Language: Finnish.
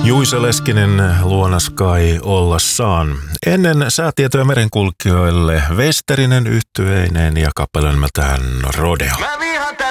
Juice Leskinen, Luona Sky ollassaan. Ennen säätietoja merenkulkijoille Westerinen yhtyeineen ja kappale nimeltään Rodeo.